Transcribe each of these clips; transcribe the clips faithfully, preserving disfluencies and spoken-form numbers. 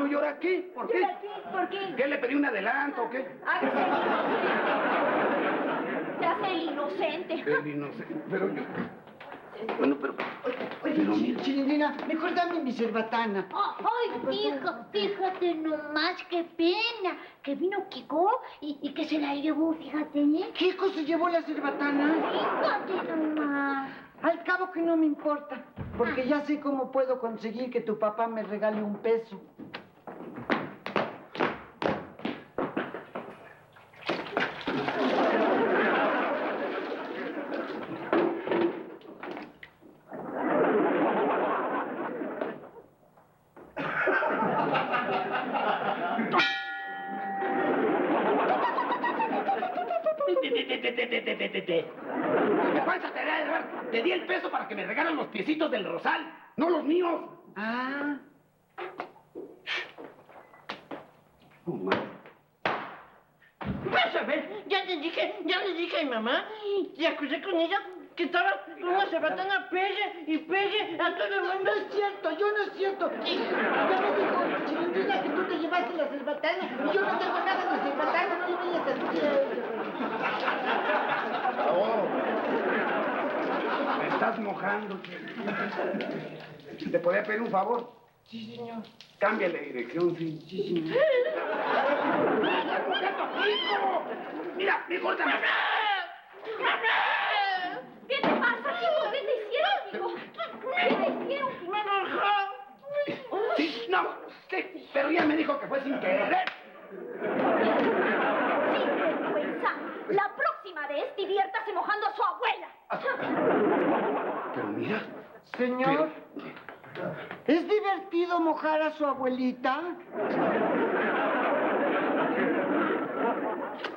¿y ahora qué? ¿Por qué? ¿Y ahora qué? ¿Por qué? ¿Qué, le pedí un adelanto o qué? Hágase el inocente. Se hace el inocente. El inocente, pero yo... Bueno, pero... Oye, oye, Chilindrina, mejor dame mi cerbatana. Oh, ay, hija, fíjate nomás, qué pena. Que vino Kiko y, y que se la llevó, fíjate, ¿eh? ¿Kiko se llevó la cerbatana? Fíjate nomás. Al cabo que no me importa, porque ya sé cómo puedo conseguir que tu papá me regale un peso. ¿Qué pasa, Teresa? Te di el peso para que me regalen los piecitos del rosal, no los míos. Ah. Oh, man. Vas a ver, ya le dije, ya le dije a mi mamá, y acusé con ella que estaba con una cerbatana pegue y pegue a todo el No, mundo. no es cierto, yo no es cierto. Ya me dijo Chilindrina que tú te llevaste la cerbatana y yo no tengo nada de cerbatana, no le vayas a decir a ella. Oh. Me estás mojando. ¿Te podía pedir un favor? Sí, señor. Cambia la dirección, sí. Sí, señor. Mira, mejor dame... ¿Qué te pasa, Kiko? ¿Qué te hicieron, Kiko? ¿Qué te hicieron? Sí, no, sí, pero ya me dijo que fue sin querer. Sin vergüenza. La próxima vez diviértase mojando a su abuela. Pero mira... Señor, ¿es divertido mojar a su abuelita?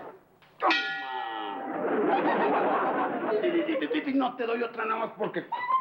Toma. No te doy otra nada más porque